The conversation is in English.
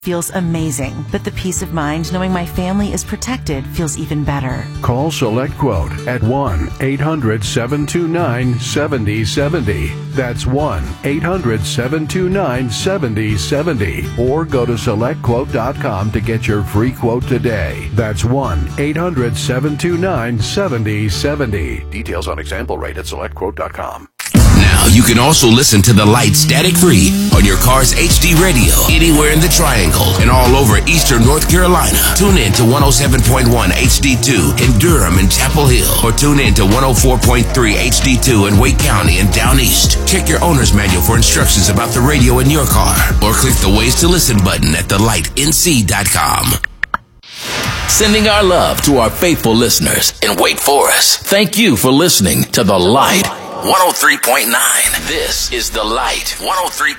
feels amazing, but the peace of mind knowing my family is protected feels even better. Call SelectQuote at 1-800-729-7070. That's 1-800-729-7070. Or go to SelectQuote.com to get your free quote today. That's 1-800-729-7070. Details on example rate at SelectQuote.com. Now you can also listen to The Light static-free on your car's HD radio anywhere in the Triangle and all over eastern North Carolina. Tune in to 107.1 HD2 in Durham and Chapel Hill, or tune in to 104.3 HD2 in Wake County and Down East. Check your owner's manual for instructions about the radio in your car, or click the Ways to Listen button at thelightnc.com. Sending our love to our faithful listeners in Wake Forest. Thank you for listening to The Light 103.9. This is The Light 103.9.